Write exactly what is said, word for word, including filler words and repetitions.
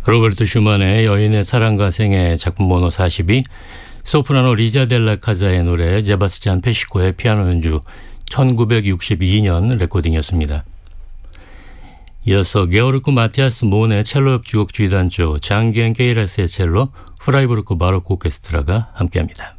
로베르토 슈만의 여인의 사랑과 생애 작품 번호 사십이, 소프라노 리자 델라 카자의 노래 제바스찬 페시코의 피아노 연주 천구백육십이 년 레코딩이었습니다. 이어서 게오르크 마티아스 몬의 첼로 협주곡 G단조, 장기엔 케이라스의 첼로, 프라이부르크 바로크 오케스트라가 함께합니다.